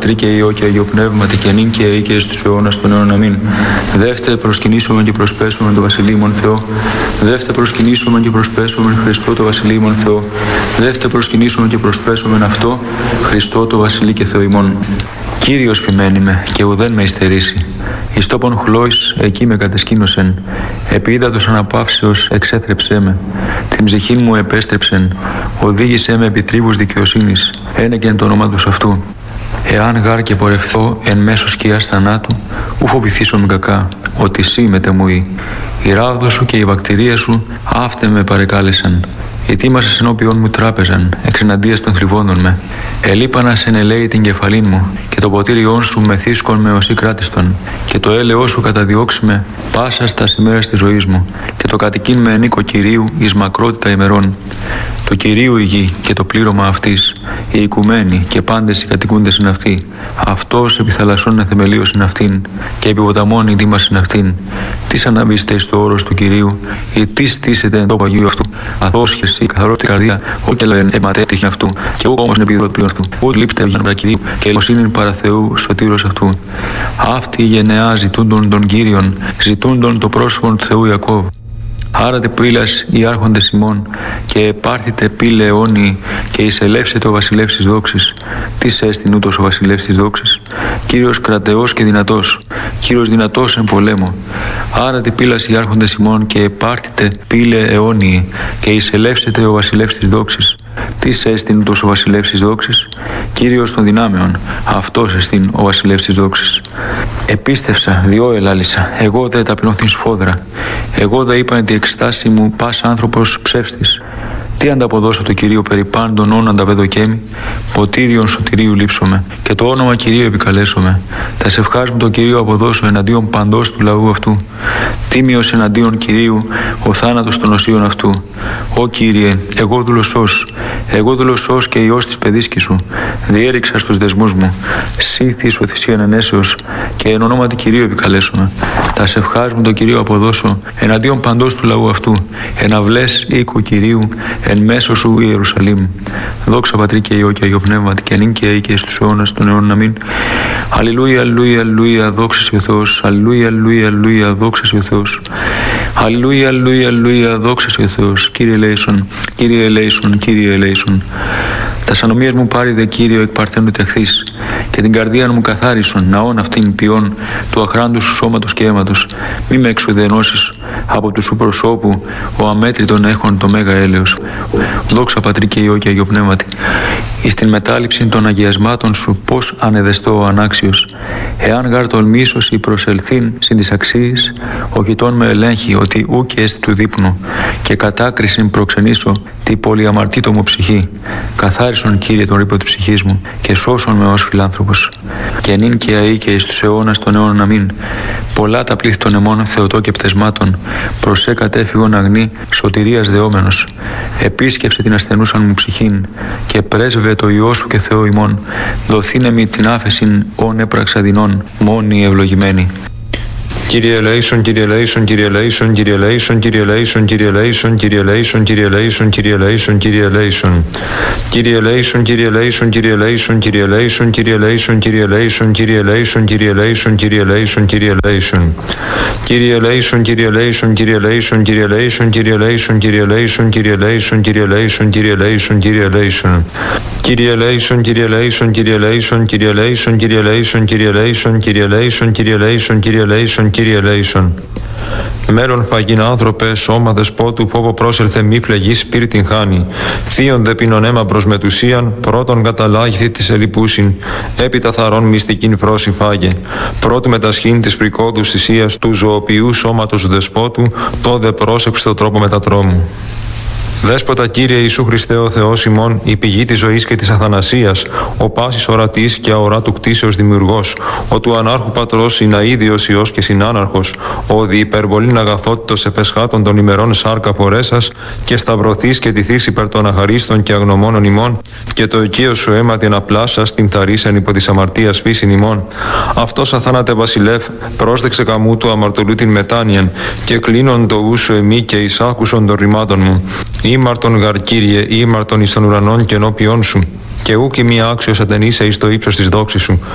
Πατρί και Υιό και Αγίο Πνεύματι και νυν και αεί και εις τους αιώνας των αιώνων. Αμήν. Δεύτε προσκυνήσουμε και προσπέσουμε το Βασιλείμον Θεό. Δεύτε προσκυνήσουμε και προσπέσουμε Χριστό το Βασιλείμον Θεό. Δεύτε προσκυνήσουμε και προσπέσουμε αυτό Χριστό το Βασιλεί και Θεό ημών. Κύριος ποιμένει με και ουδέν με υστερήσει. Εις τόπον χλώης εκεί με κατεσκήνωσεν. Επί ύδατος αναπαύσεως εξέθρεψέ με. Την ψυχήν μου επέστρεψεν. Οδήγησέ με επί τρίβους δικαιοσύνης. Ένεκεν το όνομα του αυτού. Εάν γάρ και πορευθώ εν μέσω σκιάς θανάτου, ου φοβηθήσω με κακά, ότι σύ μετεμούει. Η ράδος σου και η βακτηρία σου αύτε με παρεκάλεσαν. Ετοίμασες ενώπιον μου τράπεζαν, εξεναντίας των θρηβόντων με. Ελείπανα σε ελέη την κεφαλήν μου, και το ποτήριόν σου μεθύσκον με οσί κράτιστον, και το έλεό σου καταδιώξει με πάσα στα ημέρας της ζωής μου, και το κατοικήν με ενίκο Κυρίου εις μακρότητα ημερών. Το Κυρίου η γη και το πλήρωμα αυτής, οι οικουμένοι και πάντες οι κατοικούντες είναι αυτοί. Αυτός επί θαλασσών εθεμελίως είναι αυτήν, και επί ποταμών η δήμας είναι αυτήν. Τι αναβείστε εις το όρος του Κυρίου, ή τι στήσετε εν το παγίου αυτού. Αθώος και εσύ, καθαρό την καρδία, ούτε λένε εματέτυχη αυτού, και ούκ όμως είναι επιδρό του πλήρων αυτού. Ούτε λείψτε για Κυρίου, και ελεημοσύνην παρά Θεού σωτήρος αυτού. Αυτή η γενεά ζητούντον των Κύριων, ζητούντον το πρόσωπον του Θεού Ιακώβ. Άρατε πύλας οι άρχοντες ημών, και επάρθητε πύλε αιώνιοι, και εισελεύσετε ο βασιλεύς της δόξης. Τι έστειν ούτως ο βασιλεύς της δόξης? Κύριος κρατεός και δυνατός, Κύριος δυνατός εν πολέμο. Άρατε πύλας οι άρχοντες ημών, και επάρθητε πύλε αιώνιοι, και εισελεύσετε ο βασιλεύς της δόξης. Τι έστειν ούτως ο βασιλεύς της δόξης? Κύριος των δυνάμεων, αυτός εστίν ο βασιλεύς της δόξης. Επίστευσα, διό ελάλησα, εγώ δε ταπεινώθην σφόδρα. Εγώ δε είπαν τη εκστάση μου πας άνθρωπος ψεύστης. Τι ανταποδώσω το Κυρίο περί πάντων όν ανταπεδοκέμι? Ποτήριον σωτηρίου λείψομαι, και το όνομα Κυρίου επικαλέσομαι. Τα σευχάς μου το Κυρίο αποδώσω εναντίον παντός του λαού αυτού. Τίμιος εναντίον Κυρίου ο θάνατος των οσίων αυτού. Ω Κύριε, εγώ δούλωσός και Υιός της παιδίσκης σου, διέριξα στους δεσμούς μου. Σύθης ο θυσίαν ενέσεως, και εν ονόματι Κυρίου επικαλέσομαι. Τα σευχάς μου το Κυρίο αποδώσω εναντίον παντός του λαού αυτού. Εναυλές οίκου Κυρίου, εν μέσω σου Ιερουσαλήμ. Δόξα Πατρί και Υιό και Αγίο Πνεύματι και νυν και αεί και εις τους αιώνας των αιώνων. Αμήν. Αλληλούια, αλληλούια, αλληλούια, δόξα σοι ο Θεός. Αλληλούια, αλληλούια, αλληλούια, δόξα σοι ο Θεός. Αλληλούια, αλληλούια, αλληλούια, δόξα σοι ο Θεός. Κύριε ελέησον, Κύριε ελέησον, Κύριε ελέησον. Τα σανομίας μου πάρει δε Κύριο εκ παρθένου τεχθείς, και την καρδία μου καθάρισον, ναών αυτήν ποιόν του αχράντου σου σώματος και αίματος. Μη με εξουδενώσεις από του σου προσώπου, ο αμέτρητον έχων το μέγα έλεος. Δόξα Πατρί και Υιό και Αγίο Πνεύματι. Εις την μετάληψη των αγιασμάτων σου, πώς ανεδεστώ ο ανάξιος. Εάν γάρ τολμήσος ή προσελθήν συν της αξίης, ο γειτόν με ελέγχει ότι ούκ έστι του δείπνου, και κατάκρισιν προξενήσω τη πολυαμαρτήτω μου ψυχή. Καθάρισον Κύριε τον ρήπο της ψυχής μου, και σώσον με ως φιλάνθρωπος. Και νυν και αεί και εις τους αιώνας των αιώνων. Αμήν. Πολλά τα πλήθη των αιμών Θεοτό και πτεσμάτων, προσέ κατέφυγον αγνή, σωτηρίας δεόμενος. Επίσκεψε την ασθενούσαν μου ψυχήν, και πρέσβε το Υιό σου και Θεό ημών. Δοθήνε μη την άφεσιν όν έπραξα δεινών, μόνοι ευλογημένοι. Κύριε ελέησον, Κύριε ελέησον, Κύριε ελέησον, Κύριε ελέησον, Κύριε ελέησον, Κύριε ελέησον, Κύριε ελέησον, Κύριε ελέησον, Κύριε ελέησον, Κύριε ελέησον. Κύριε ελέησον, Κύριε ελέησον, Κύριε ελέησον, Κύριε ελέησον, Κύριε ελέησον, Κύριε ελέησον, Κύριε ελέησον, Κύριε ελέησον, Κύριε ελέησον, Κύριε ελέησον. Κύριε ελέησον, Κύριε ελέησον, Κύριε ελέησον, Κύριε ελέησον, Κύριε ελέησον, Κύριε ελέησον, Κύριε ελέησον, Κύριε ελέησον, Κύριε ελέησον, Κύριε ελέησον. Κύριε ελέησον, Κύριε ελέησον, Κύριε ελέησον, Κύριε ελέησον, Κύριε ελέησον, Κύριε ελέησον, Κύριε ελέησον, Κύριε ελέησον, Κύριε ελέησον, Κύριε ελέησον. Μέλλον παγίν άνθρωπε, σώμα δεσπότου, πόπο πρόσελθε μη πλεγής πύρ την χάνη. Θείον δε πίνον αίμα προς μετουσίαν, πρώτον καταλάγηθη της ελιπούσιν, έπειτα θαρών μυστικήν φρόση φάγε. Πρώτη μετασχήν της πρικόδους θυσίας του ζωοποιού σώματος δεσπότου, το δε πρόσεψε το τρόπο μετατρόμου. Δέσποτα Κύριε Ιησού Χριστέ ο Θεός ημών, η πηγή της ζωής και της αθανασίας, ο πάσης ορατής και αοράτου κτίσεως δημιουργός, ο του ανάρχου πατρός συναίδιος Υιός και συνάναρχος, ο δι υπερβολήν αγαθότητος επεσχάτων των ημερών σάρκα φορέσας, και σταυρωθείς και τηθείς υπέρ των αχαρίστων και αγνωμόνων ημών, και το οικείο σου αίμα την απλάσας την θαρίσεν υπό της αμαρτίας φύσιν ημών. Αυτός αθάνατε βασιλεύ, πρόσδεξε καμού του αμαρτωλού την μετάνοιαν, και κλείνον το ούσου εμεί και εισάκουσον των ρημάτων μου. Ήμαρτον γαρ Κύριε, ήμαρτον εις των ουρανών και ενώπιόν σου, και ούκ ημί άξιος ατενείσαι εις το ύψος της δόξης σου.